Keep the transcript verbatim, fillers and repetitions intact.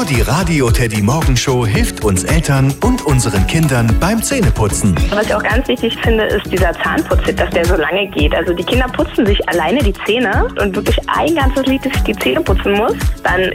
Nur die Radio Teddy Morgenshow hilft uns Eltern und unseren Kindern beim Zähneputzen. Was ich auch ganz wichtig finde, ist dieser Zahnputzhit, dass der so lange geht. Also die Kinder putzen sich alleine die Zähne und wirklich ein ganzes Lied, dass ich die Zähne putzen muss. Dann